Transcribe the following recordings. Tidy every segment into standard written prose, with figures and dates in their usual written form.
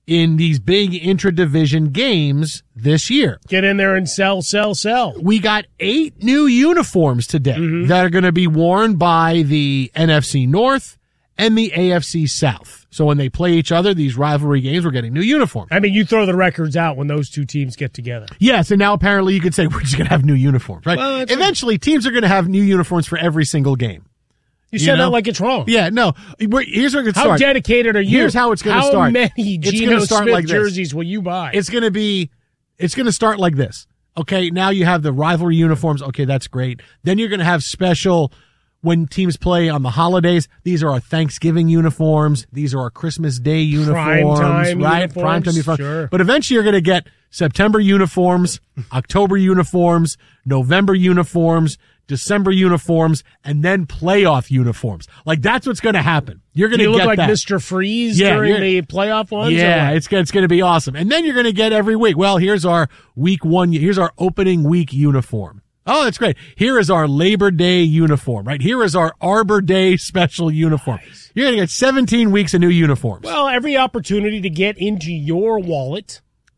in these big intra-division games this year. Get in there and sell. We got 8 new uniforms today that are going to be worn by the NFC North and the AFC South. So when they play each other, these rivalry games, we're getting new uniforms. I mean, you throw the records out when those two teams get together. Yes, and now apparently you could say we're just going to have new uniforms, right? Well, eventually, teams are going to have new uniforms for every single game. You said that like it's wrong. Yeah, no. Here's where it could How start. dedicated are you? Here's how it's going to start. How many Geno Smith like jerseys will you buy? It's going to start like this. Okay, now you have the rivalry uniforms. Okay, that's great. Then you're going to have special when teams play on the holidays. These are our Thanksgiving uniforms. These are our Christmas Day uniforms, right? Primetime uniforms. Sure. But eventually you're going to get September uniforms, October uniforms, November uniforms, December uniforms, and then playoff uniforms. Like, that's what's going to happen. You're going to get that. You look like Mr. Freeze during the playoff ones? Yeah, it's going to be awesome. And then you're going to get every week. Well, here's our week 1. Here's our opening week uniform. Oh, that's great. Here is our Labor Day uniform, right? Here is our Arbor Day special uniform. Nice. You're going to get 17 weeks of new uniforms. Well, every opportunity to get into your wallet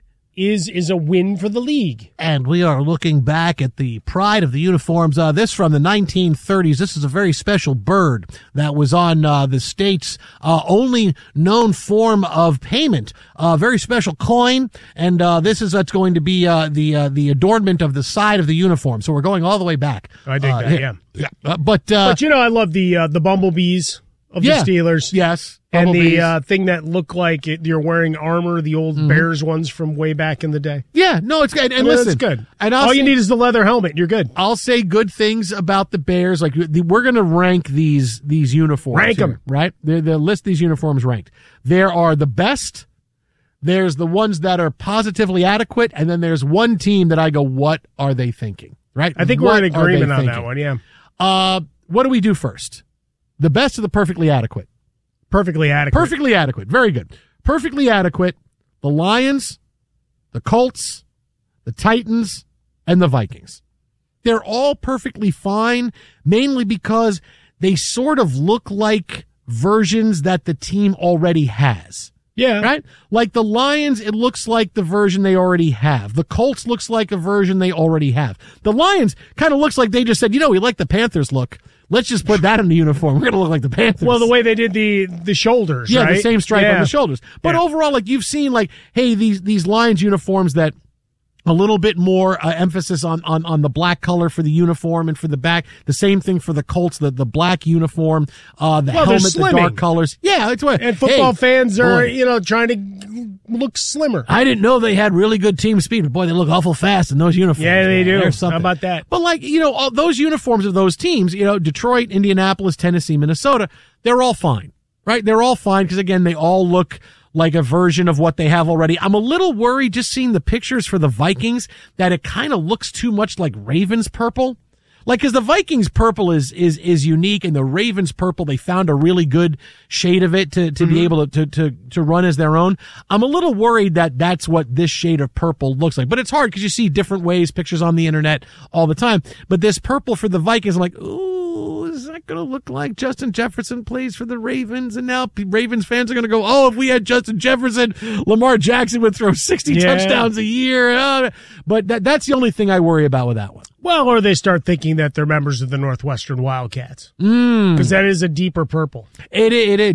is a win for the league. And we are looking back at the pride of the uniforms. This from the 1930s. This is a very special bird that was on the state's only known form of payment. Very special coin, and this is what's going to be the adornment of the side of the uniform. So we're going all the way back. I dig that. Yeah. But I love the bumblebees of the Steelers. Yes. And the thing that looked like you're wearing armor, the old Bears ones from way back in the day. Yeah, no, it's good. And listen, it's good. And all you need is the leather helmet. You're good. I'll say good things about the Bears. Like, we're going to rank these uniforms. Rank them. Right? They'll list these uniforms ranked. There are the best. There's the ones that are positively adequate. And then there's one team that I go, what are they thinking? Right? I think we're in agreement on that one, yeah. What do we do first? The best or the perfectly adequate? Perfectly adequate. Perfectly adequate. Very good. Perfectly adequate. The Lions, the Colts, the Titans, and the Vikings. They're all perfectly fine, mainly because they sort of look like versions that the team already has. Yeah. Right? Like the Lions, it looks like the version they already have. The Colts looks like a version they already have. The Lions kind of looks like they just said, we like the Panthers look. Let's just put that in the uniform. We're going to look like the Panthers. Well, the way they did the shoulders, right? Yeah, the same stripe on the shoulders. But overall, like, you've seen, like, hey, these Lions uniforms that a little bit more emphasis on the black color for the uniform and for the back. The same thing for the Colts, the black uniform, the helmet, the dark colors. Yeah, it's what. And football fans are, trying to look slimmer. I didn't know they had really good team speed, but boy, they look awful fast in those uniforms. Yeah, they do. How about that? But like, all those uniforms of those teams, Detroit, Indianapolis, Tennessee, Minnesota, they're all fine, right? They're all fine because, again, they all look like a version of what they have already. I'm a little worried just seeing the pictures for the Vikings that it kind of looks too much like Ravens purple. Like, cause the Vikings purple is unique, and the Ravens purple, they found a really good shade of it to be able to run as their own. I'm a little worried that that's what this shade of purple looks like, but it's hard because you see different ways, pictures on the internet all the time. But this purple for the Vikings, I'm like, ooh, is that going to look like Justin Jefferson plays for the Ravens? And now Ravens fans are going to go, oh, if we had Justin Jefferson, Lamar Jackson would throw 60 touchdowns a year. But that's the only thing I worry about with that one. Well, or they start thinking that they're members of the Northwestern Wildcats. Because that is a deeper purple. It.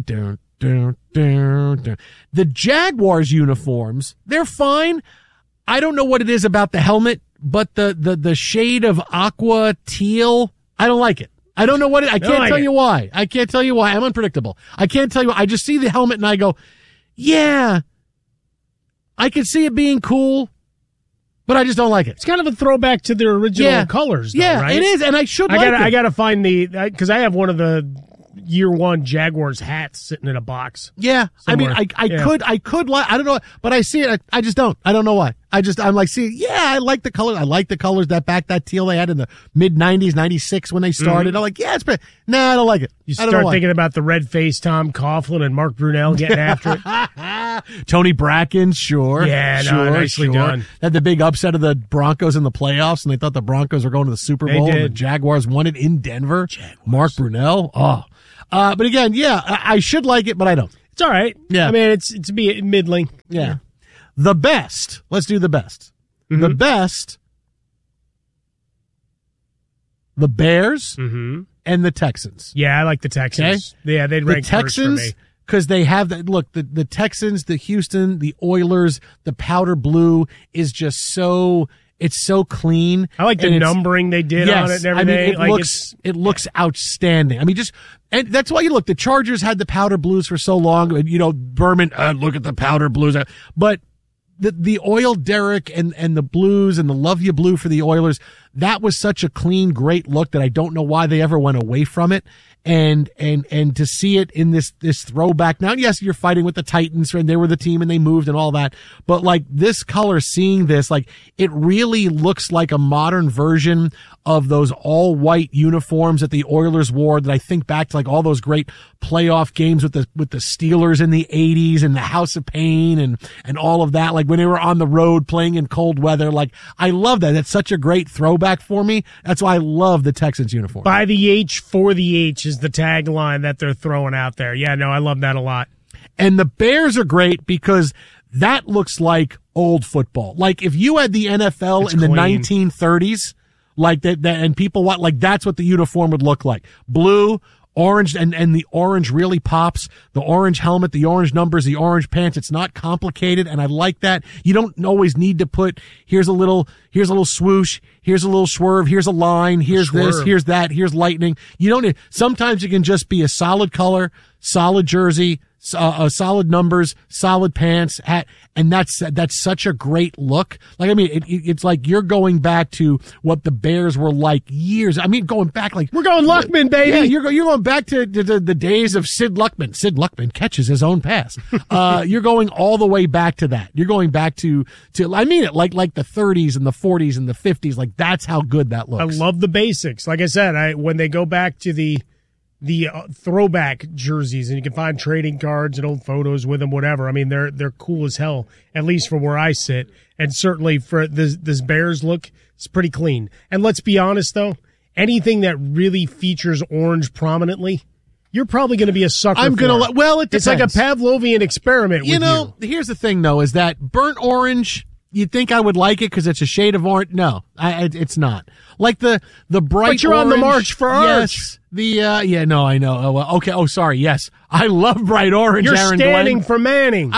The Jaguars uniforms, they're fine. I don't know what it is about the helmet, but the shade of aqua teal, I don't like it. I don't know what it, I can't tell you why. I can't tell you why. I'm unpredictable. I can't tell you. I just see the helmet and I go, yeah, I could see it being cool, but I just don't like it. It's kind of a throwback to their original colors, though, right? It is, and I should like it. I gotta find because I have one of the year one Jaguars hats sitting in a box. Yeah, somewhere. I mean, I could like, I don't know, but I see it. I just don't. I don't know why. I'm like, I like the color. I like the colors that teal they had in the mid 90s, 96 when they started. I'm like, yeah, it's pretty. Nah, I don't like it. You start thinking about the red-faced Tom Coughlin and Mark Brunell getting after it. Tony Bracken, sure. Yeah, nicely done. Had the big upset of the Broncos in the playoffs, and they thought the Broncos were going to the Super Bowl. They did. And the Jaguars won it in Denver. Mark Brunell. Oh. But again, I should like it, but I don't. It's all right. Yeah. I mean, it's be middling. Yeah. The best. Let's do the best. Mm-hmm. The best. The Bears Mm-hmm. and the Texans. Yeah, I like the Texans. Okay? Yeah, they'd rank the Texans, first for me. because they have that. Look, the Texans, the Houston, the Oilers, the powder blue is just so. It's so clean. I like the numbering they did on it and everything. I mean, it looks outstanding. I mean, and that's why you look. The Chargers had the powder blues for so long. You know, Berman, look at the powder blues. But the oil Derrick and the blues and the Love You blue for the Oilers, that was such a clean, great look that I don't know why they ever went away from it. And to see it in this throwback now, yes, you're fighting with the Titans and they were the team and they moved and all that. But like this color, seeing this, like it really looks like a modern version of those all white uniforms that the Oilers wore that I think back to like all those great playoff games with the Steelers in the 80s and the House of Pain and all of that. Like when they were on the road playing in cold weather, like I love that. That's such a great throwback for me. That's why I love the Texans uniform. By the H for the H is the tagline that they're throwing out there. Yeah, no, I love that a lot. And the Bears are great because that looks like old football. Like if you had the NFL It's in clean. the 1930s, like that, and people want, like that's what the uniform would look like. Blue, orange, and the orange really pops. The orange helmet, the orange numbers, the orange pants. It's not complicated, and I like that. You don't always need to put, here's a little swoosh, here's a little swerve, here's a line, here's this, here's that, here's lightning. You don't need, sometimes it can just be a solid color, solid jersey, solid numbers, solid pants, hat, and that's such a great look. Like, I mean, it's like you're going back to what the Bears were like years. I mean, going back like we're going Luckman, baby. Yeah, you're going back to the days of Sid Luckman. Sid Luckman catches his own pass. You're going all the way back to that. You're going back to I mean it like the 30s and the 40s and the 50s. Like that's how good that looks. I love the basics. Like I said, when they go back to the throwback jerseys, and you can find trading cards and old photos with them, whatever. I mean, they're cool as hell, at least from where I sit. And certainly for this Bears look, it's pretty clean. And let's be honest, though, anything that really features orange prominently, you're probably going to be a sucker for. Well, it depends. It's like a Pavlovian experiment with you. Here's the thing, though, is that burnt orange, you'd think I would like it because it's a shade of orange. No, it's not. Like the bright But you're orange, on the march for orange. Yes. No, I know. Oh, well, okay. Oh, sorry. Yes. I love bright orange. You're Aaron standing Glenn. for Manning.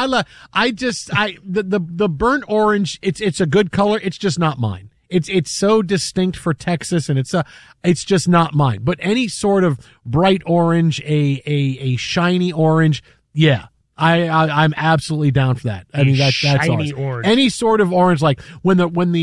The burnt orange, it's a good color. It's just not mine. It's so distinct for Texas, and it's just not mine. But any sort of bright orange, a shiny orange, yeah. I'm absolutely down for that. I mean, that's shiny awesome. orange. Any sort of orange, like when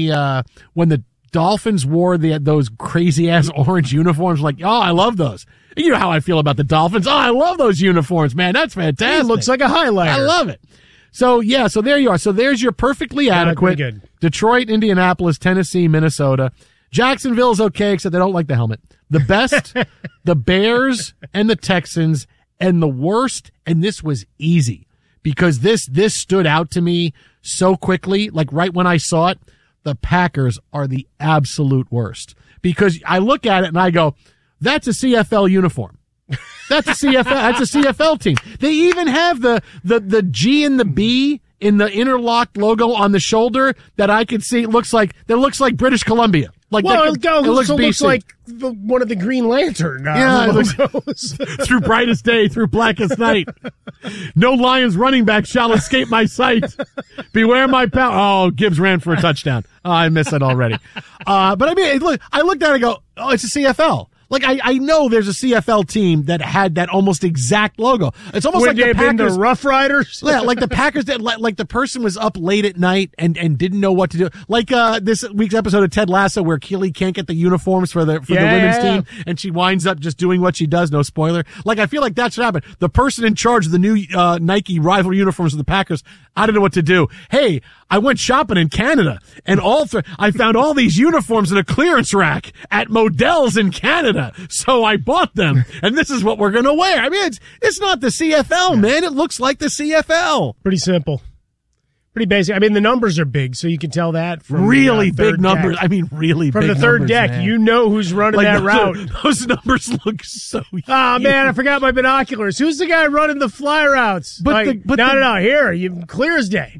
the Dolphins wore those crazy ass orange uniforms, like, oh, I love those. You know how I feel about the Dolphins. Oh, I love those uniforms, man. That's fantastic. It looks like a highlighter. I love it. So there you are. So there's your perfectly adequate. Good. Detroit, Indianapolis, Tennessee, Minnesota. Jacksonville's okay, except they don't like the helmet. The best, the Bears and the Texans. And the worst, and this was easy because this stood out to me so quickly, like right when I saw it, the Packers are the absolute worst because I look at it and I go, that's a CFL uniform. That's a CFL team. They even have the G and the B in the interlocked logo on the shoulder that I could see looks like British Columbia. Like it looks like one of the Green Lantern logos. Through brightest day, through blackest night. No Lions running back shall escape my sight. Beware my power. Oh, Gibbs ran for a touchdown. Oh, I missed it already. But I mean, look, I looked at it and go, oh, it's a CFL. Like I know there's a CFL team that had that almost exact logo. It's almost like the Packers. Been the Rough Riders? Yeah, like the Packers did. Like the person was up late at night and didn't know what to do. Like this week's episode of Ted Lasso where Keely can't get the uniforms for the women's team, and she winds up just doing what she does. No spoiler. Like I feel like that should happen. The person in charge of the new Nike rival uniforms of the Packers, I don't know what to do. Hey, I went shopping in Canada and I found all these uniforms in a clearance rack at Modell's in Canada. So I bought them, and this is what we're going to wear. I mean, it's not the CFL, man. It looks like the CFL. Pretty simple. Pretty basic. I mean, the numbers are big, so you can tell that from Really the, big third numbers. deck. I mean, really From big the third numbers, deck, man. you know who's running that route. Those numbers look so huge. Oh, man, I forgot my binoculars. Who's the guy running the fly routes? But no. Here, clear as day.